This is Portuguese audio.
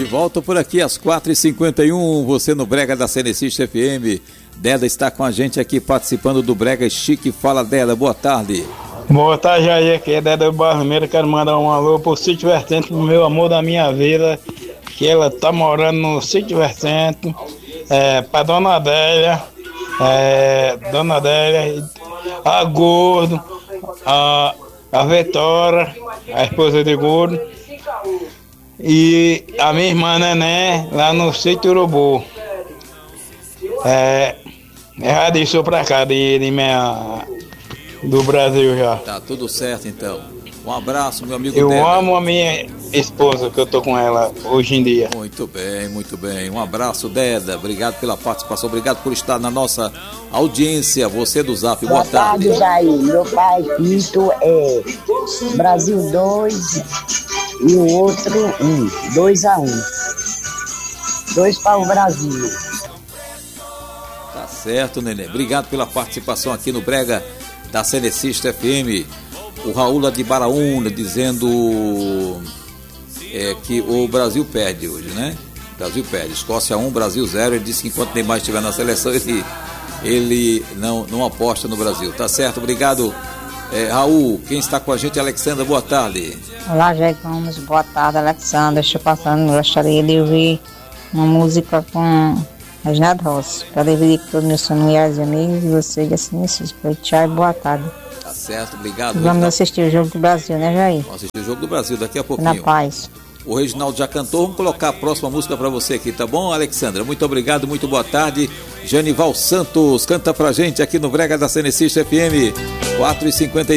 volta por aqui às 4h51, você no Brega da Cenecista FM. Deda está com a gente aqui participando do Brega Chique. Fala, Deda, boa tarde. Boa tarde, aí, aqui é Deda Barmeiro. Quero mandar um alô pro Sítio Vertente, pro meu amor da minha vida, que ela tá morando no Sítio Vertente, pra Dona Adélia, a Gordo, a Vitória, a esposa de Gordo, e a minha irmã Nené, lá no Sítio Urubu. Já deixou pra cá, do Brasil já. Tá tudo certo então. Um abraço, meu amigo Eu Deda. amo a minha esposa, que eu tô com ela hoje em dia. Muito bem, muito bem. Um abraço, Deda. Obrigado pela participação, obrigado por estar na nossa audiência. Você do Zap, boa tarde. Boa tarde, Jair. Meu palpite é Brasil 2 e o outro 1. 2-1. 2 para o Brasil. Tá certo, Nenê. Obrigado pela participação aqui no Brega da Cenecista FM. O Raul lá de Baraúna dizendo que o Brasil perde hoje, né? O Brasil perde. Escócia 1, Brasil 0. Ele disse que enquanto Neymar estiver na seleção, ele não aposta no Brasil. Tá certo, obrigado. Raul, quem está com a gente é Alexandra, boa tarde. Olá, Jair Gomes, boa tarde, Alexandra. Estou passando, gostaria de ouvir uma música com Reginaldo Rossi, para dividir com todos meus familiares e amigos, e você de assim, tchau e boa tarde. Tá certo, obrigado. Vamos assistir o Jogo do Brasil, né, Jair? Vamos assistir o Jogo do Brasil daqui a pouquinho. Na paz. O Reginaldo já cantou, vamos colocar a próxima música para você aqui, tá bom, Alexandra? Muito obrigado, muito boa tarde. Janival Santos canta pra gente aqui no Brega da Cenecista FM, 4h53.